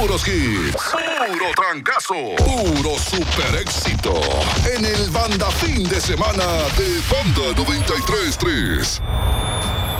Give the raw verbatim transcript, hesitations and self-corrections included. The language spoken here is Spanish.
puros hits, puro trancazo, puro super éxito. En el Banda Fin de Semana de Banda noventa y tres punto tres.